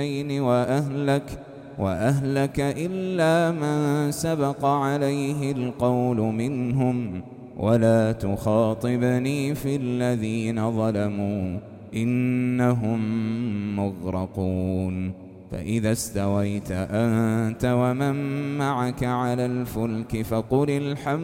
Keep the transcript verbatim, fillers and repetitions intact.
وأهلك وأهلك إلا من سبق عليه القول منهم ولا تخاطبني في الذين ظلموا إنهم مغرقون فإذا استويت أنت ومن معك على الفلك فقل الحمد